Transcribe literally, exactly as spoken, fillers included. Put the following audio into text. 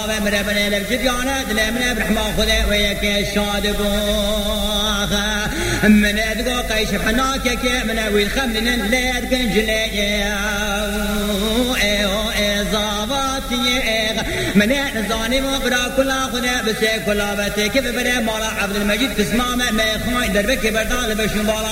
باوه من بني لبجد يانا دل من برحمة خذ وياك شاد بوخ من ادقو قيش حناك من ويل خمن ليد كنجلي من زاني مبرا كلا خنا بس كلا بس كيف برا مالا عبد المجيد تسمع ما يخاين دربك بردال بشون بالا